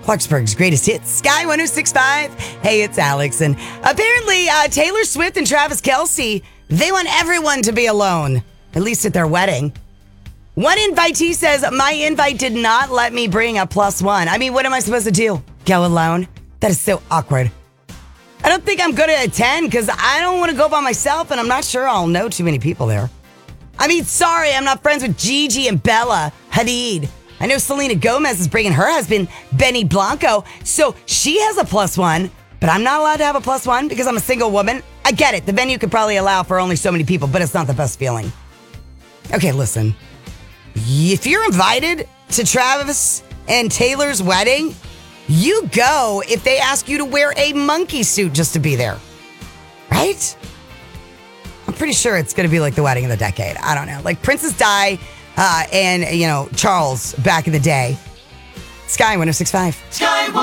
Clarksburg's greatest hits, Sky 106.5. Hey, it's Alex. And apparently, Taylor Swift and Travis Kelce, they want everyone to be alone, at least at their wedding. One invitee says, my invite did not let me bring a +1. I mean, what am I supposed to do? Go alone? That is so awkward. I don't think I'm going to attend because I don't want to go by myself, and I'm not sure I'll know too many people there. I mean, sorry, I'm not friends with Gigi and Bella Hadid. I know Selena Gomez is bringing her husband, Benny Blanco, so she has a +1, but I'm not allowed to have a +1 because I'm a single woman. I get it. The venue could probably allow for only so many people, but it's not the best feeling. Okay, listen. If you're invited to Travis and Taylor's wedding, you go if they ask you to wear a monkey suit just to be there. Right? I'm pretty sure it's going to be like the wedding of the decade. I don't know. Like Princess Di and, Charles back in the day. Sky 106.5. Sky